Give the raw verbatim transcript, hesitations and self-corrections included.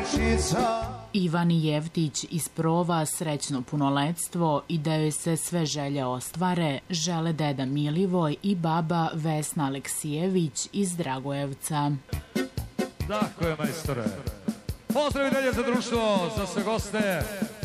Ivani Jevtić iz Prova srećno punoletstvo i da joj se sve želje ostvare žele deda Milivoj i baba Vesna Aleksijević iz Dragojevca. Tako je, majstore. Pozdrav i dalje za društvo, za sve goste.